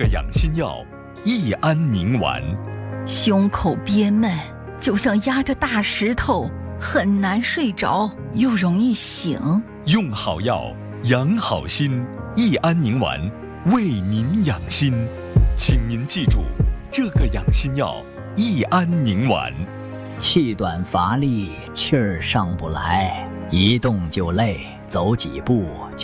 个养心药益安宁丸。 胸口憋闷，就像压着大石头，很难睡着，又容易醒。 用好药，养好心，益安宁丸为您养心。请您记住，这个养心药益安宁丸。 气短乏力，气儿上不来，一动就累，走几步